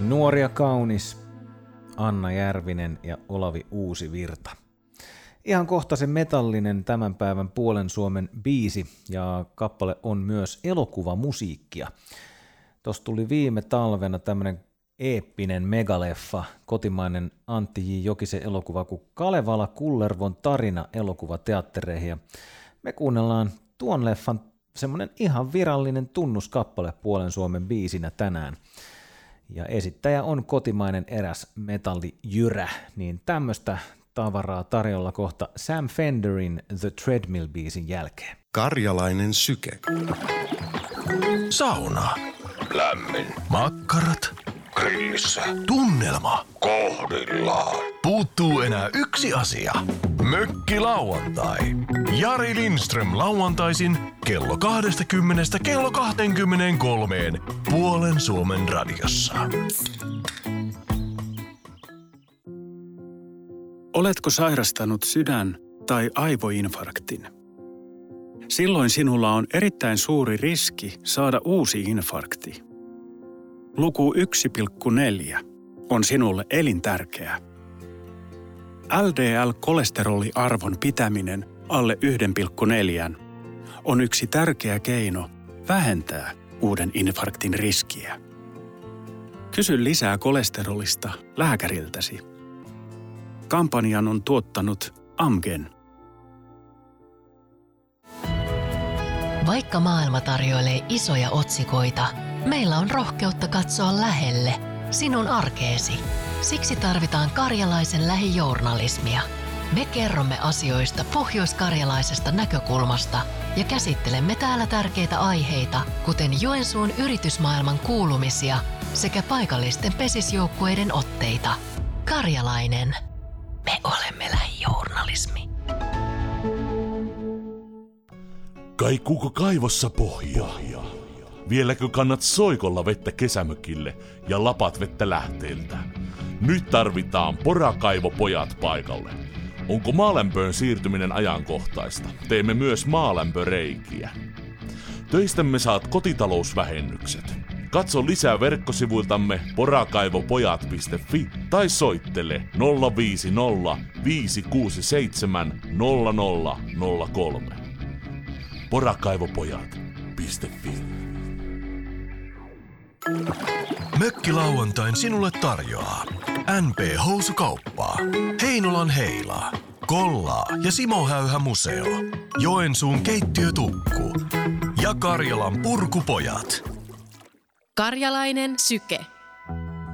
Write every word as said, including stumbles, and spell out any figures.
Nuori ja kaunis, Anna Järvinen ja Olavi Uusivirta. Ihan kohta se metallinen tämän päivän Puolen Suomen biisi, ja kappale on myös elokuvamusiikkia. Tuossa tuli viime talvena tämmönen eeppinen megaleffa, kotimainen Antti J. Jokisen elokuva kuin Kalevala Kullervon tarina elokuvateattereihin. Ja me kuunnellaan tuon leffan semmoinen ihan virallinen tunnuskappale Puolen Suomen biisinä tänään. Ja esittäjä on kotimainen eräs metallijyrä, niin tämmöistä tavaraa tarjolla kohta Sam Fenderin The Treadmill-biisin jälkeen. Karjalainen syke. Sauna. Lämmin. Makkarat. Grillissä. Tunnelma. Kohdillaan. Puuttuu enää yksi asia. Mökkilauantai. Jari Lindström lauantaisin kello kaksikymmentä kello kaksikymmentäkolme Puolen Suomen radiossa. Oletko sairastanut sydän- tai aivoinfarktin? Silloin sinulla on erittäin suuri riski saada uusi infarkti. Luku yksi pilkku neljä on sinulle elintärkeä. L D L-kolesteroliarvon pitäminen alle yksi pilkku neljä on yksi tärkeä keino vähentää uuden infarktin riskiä. Kysy lisää kolesterolista lääkäriltäsi. Kampanjan on tuottanut Amgen. Vaikka maailma tarjoilee isoja otsikoita, meillä on rohkeutta katsoa lähelle sinun arkeesi. Siksi tarvitaan karjalaisen lähijournalismia. Me kerromme asioista pohjoiskarjalaisesta näkökulmasta ja käsittelemme täällä tärkeitä aiheita, kuten Joensuun yritysmaailman kuulumisia sekä paikallisten pesisjoukkueiden otteita. Karjalainen. Me olemme lähijournalismi. Kaikuuko kaivossa pohjaa? Vieläkö kannat soikolla vettä kesämökille ja lapat vettä lähteeltä? Nyt tarvitaan porakaivopojat paikalle. Onko maalämpöön siirtyminen ajankohtaista? Teemme myös maalämpöreikiä. Töistämme saat kotitalousvähennykset. Katso lisää verkkosivuiltamme porakaivopojat piste fi tai soittele nolla viisi nolla viisi kuusi seitsemän nolla nolla nolla kolme. porakaivopojat piste fi. Mökkilauantain sinulle tarjoaa N P Housukauppaa, Heinolan Heilaa, Kollaa ja Simo Häyhä Museo, Joensuun keittiötukku ja Karjalan Purkupojat. Karjalainen syke.